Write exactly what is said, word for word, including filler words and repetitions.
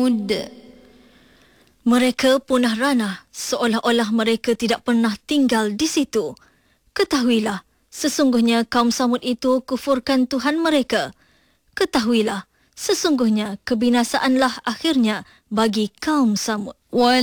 ثمود. Mereka punah ranah seolah-olah mereka tidak pernah tinggal di situ. Ketahuilah, sesungguhnya kaum Samud itu kufurkan Tuhan mereka. Ketahuilah, sesungguhnya kebinasaanlah akhirnya bagi kaum Samud.